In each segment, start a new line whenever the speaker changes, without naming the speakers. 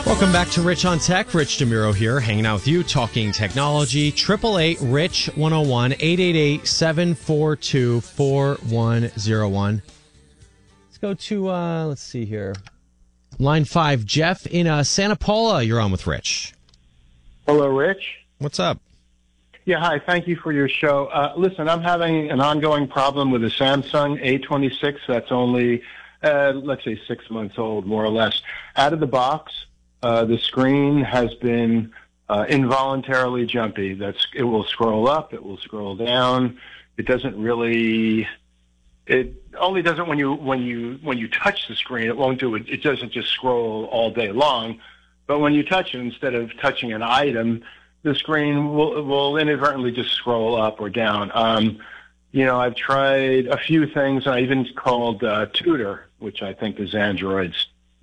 Welcome back to Rich on Tech. Rich DeMuro here, hanging out with you, talking technology. 888-RICH-101, 888-742-4101. Let's go to, let's see here. Line 5, Jeff in Santa Paula. You're on with Rich.
Hello, Rich.
What's up?
Yeah, hi. Thank you for your show. Listen, I'm having an ongoing problem with a Samsung A26 that's only, let's say, 6 months old, more or less. Out of the box, the screen has been involuntarily jumpy. It will scroll up, it will scroll down. It doesn't really. It only does it when you touch the screen. It won't do it. It doesn't just scroll all day long. But when you touch it, instead of touching an item, the screen will inadvertently just scroll up or down. I've tried a few things, and I even called Tutor, which I think is Android's,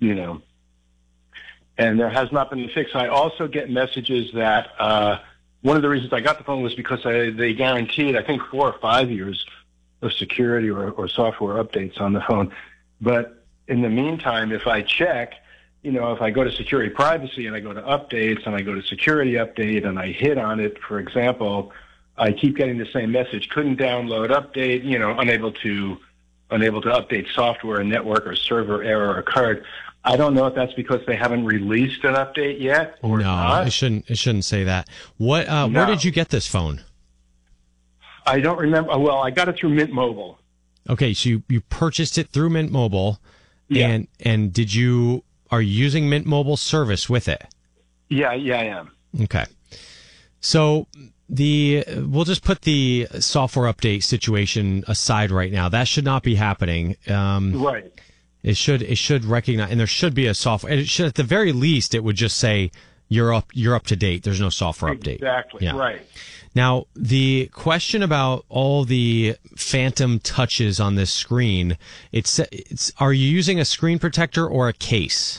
and there has not been a fix. I also get messages that one of the reasons I got the phone was because they guaranteed, I think, 4 or 5 years of security or software updates on the phone. But in the meantime, if I check, if I go to security privacy and I go to updates and I go to security update and I hit on it, for example, I keep getting the same message: couldn't download update, unable to update software, network, or server error occurred. I don't know if that's because they haven't released an update yet or not.
No, it shouldn't say that. What? No. Where did you get this phone?
I don't remember. Well, I got it through Mint Mobile.
Okay, so you purchased it through Mint Mobile,
yeah.
And are you using Mint Mobile service with it?
Yeah, I am.
Okay, so we'll just put the software update situation aside right now. That should not be happening.
Right.
It should recognize, and there should be a software. It should, at the very least, it would just say you're up to date. There's no software update.
Exactly.
Yeah.
Right.
Now, the question about all the phantom touches on this screen, it's are you using a screen protector or a case?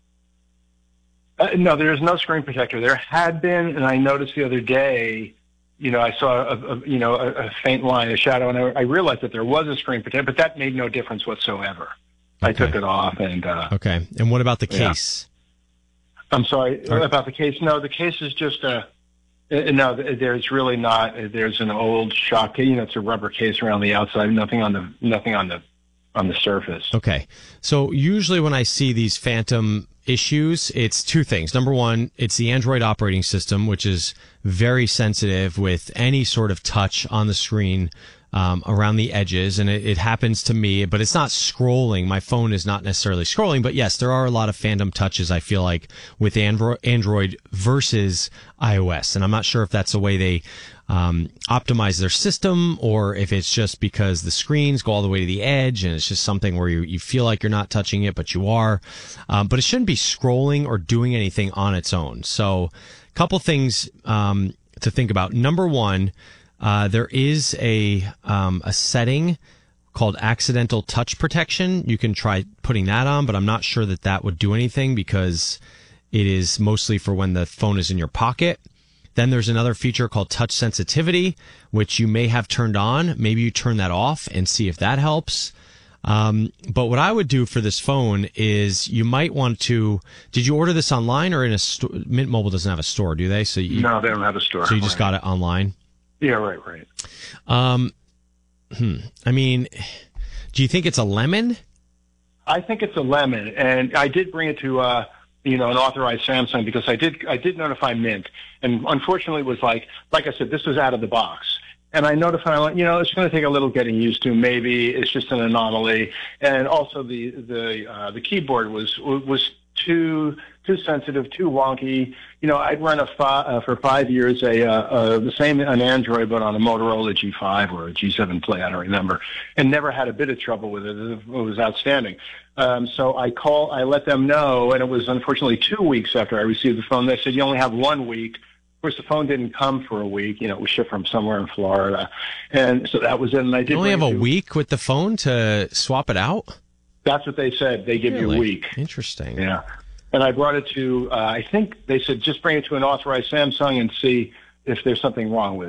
No, there's no screen protector. There had been, and I noticed the other day, I saw a faint line, a shadow, and I realized that there was a screen protector, but that made no difference whatsoever. Okay. I took it off, and
okay. And what about the case?
I'm sorry about the case. No, the case is just no. There's really not. There's an old shock. It's a rubber case around the outside. Nothing on the surface.
Okay. So usually when I see these phantom issues, it's two things. Number one, it's the Android operating system, which is very sensitive with any sort of touch on the screen around the edges, and it happens to me, but it's not scrolling. My phone is not necessarily scrolling, but yes, there are a lot of phantom touches, I feel like, with Android versus iOS, and I'm not sure if that's the way they optimize their system, or if it's just because the screens go all the way to the edge, and it's just something where you feel like you're not touching it, but you are. But it shouldn't be scrolling or doing anything on its own. So a couple things to think about. Number one, there is a setting called accidental touch protection. You can try putting that on, but I'm not sure that would do anything because it is mostly for when the phone is in your pocket. Then there's another feature called touch sensitivity, which you may have turned on. Maybe you turn that off and see if that helps. But what I would do for this phone is you might want to. Did you order this online or in a store? Mint Mobile doesn't have a store, do they?
No, they don't have a store.
So you just got it online?
Yeah, right.
I mean, do you think it's a lemon?
I think it's a lemon, and I did bring it to an authorized Samsung because I did notify Mint, and unfortunately it was like I said, this was out of the box, and I notified it's going to take a little getting used to. Maybe it's just an anomaly, and also the keyboard was too sensitive, too wonky. I'd run for 5 years the same an Android, but on a Motorola G5 or a G7 Play, I don't remember, and never had a bit of trouble with it. It was outstanding. So I let them know, and it was unfortunately 2 weeks after I received the phone. They said, you only have 1 week. Of course, the phone didn't come for a week. It was shipped from somewhere in Florida, and so that was it. And I did.
You only have a week with the phone to swap it out?
That's what they said. They give you a week.
Interesting.
Yeah. And I brought it to, I think they said, just bring it to an authorized Samsung and see if there's something wrong with it.